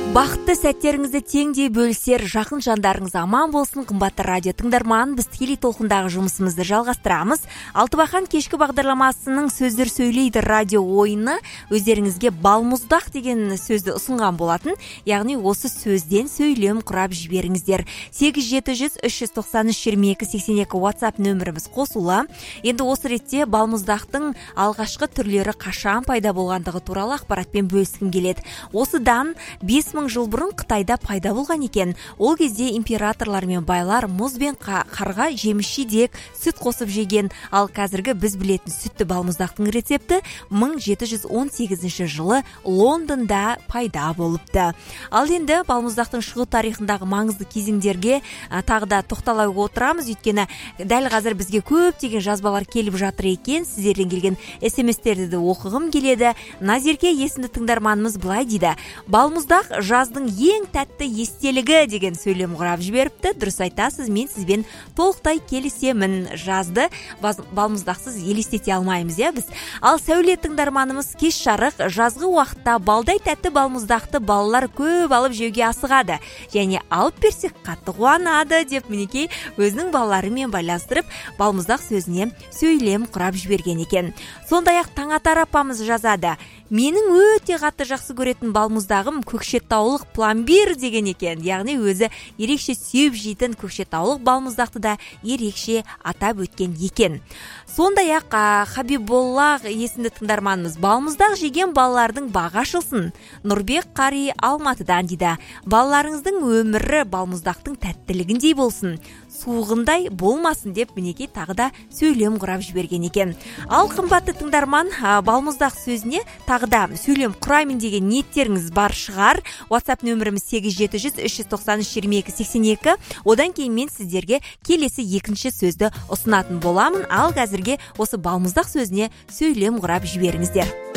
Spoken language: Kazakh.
Бақытты сәттеріңізді теңдей бөлісер жақын жандарыңыз аман болсын. Қымбатты радио тыңдарман, біз тікелей толқындағы жұмысымызды жалғастырамыз. Алтыбақан кешкі бағдарламасының сөздер сөйлейді радио ойыны өздеріңізге балмұздақ деген сөзді ұсынған болатын. Яғни осы сөзден сөйлем құрап жіберіңіздер. 8700-393-2282 WhatsApp нөміріміз қосулы. Енді осы ретте балмұздақтың алғашқы түрлері қашан пайда болғандығы туралы ақпаратпен бөліскім келеді. Осыдан 5000 жыл бұрын Қытайда пайда болған екен. Ол кезде императорлар мен байлар мұз бен қарға жеміс-жидек, сүт қосып жеген. Ал қазіргі біз білетін сүтті балмұздақтың рецепті 1718 жылы Лондонда пайда болыпты. Ал енді балмұздақтың шығу тарихындағы маңызды кезеңдерге тағы да тоқтала отырамыз. Өйткені дәл қазір бізге көптеген жазбалар келіп жатыр екен. Сіздерден келген SMS-терді де оқығым келеді. Назерке есімді тыңдарманымыз былай дейді: балмұздақ жаздың ең тәтті естелігі деген сөйлем құрап жіберіпті. Дұрыс айтасыз, мен сізбен толықтай келісемін. Жазды балмұздақсыз елестете алмаймыз, біз. Ал Сәуле тыңдарманымыз: кеш жарық, жазғы уақытта балдай тәтті балмұздақты балалар көп алып жеуге асығады. Және алып берсек қатты қуанады деп мінекей өзінің балаларымен байланыстырып балмұздақ сөзіне сөйлем құрап жіберген екен. Сондай-ақ Таңатар апамыз жазады: менің өте қатты жақсы көретін балмұздағым көкшетаулық пломбир деген екен. Яғни өзі ерекше сүйіп жейтін көкшетаулық балмұздақты да ерекше атап өткен екен. Сондай-ақ Хабиболла есімді тыңдарманымыз: балмұздақ жеген балалардың бағы ашылсын. Нұрбек Қари Алматыдан дейді: балаларыңыздың өмірі балмұздақтың тәттілігіндей болсын, суығындай болмасын деп мінекей тағы да сөйлем құрап жіберген екен. Ал қымбатты тыңдарман, балмұздақ сөзіне тағы да сөйлем құраймын деген ниеттеріңіз бар шығар. WhatsApp нөміріміз 8700-393-2282. Одан кейін мен сіздерге келесі екінші сөзді ұсынатын боламын. Ал қазірге осы балмұздақ сөзіне сөйлем құрап жіберіңіздер.